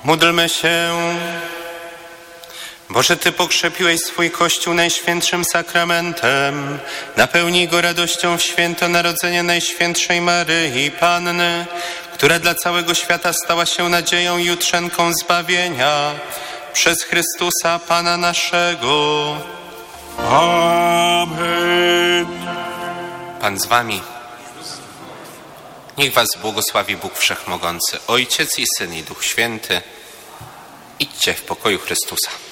Módlmy się. Boże, Ty pokrzepiłeś swój Kościół najświętszym sakramentem. Napełnij go radością w święto Narodzenia Najświętszej Maryi Panny, która dla całego świata stała się nadzieją i jutrzenką zbawienia. Przez Chrystusa Pana naszego. Amen. Pan z wami. Niech was błogosławi Bóg Wszechmogący, Ojciec i Syn i Duch Święty. Idźcie w pokoju Chrystusa.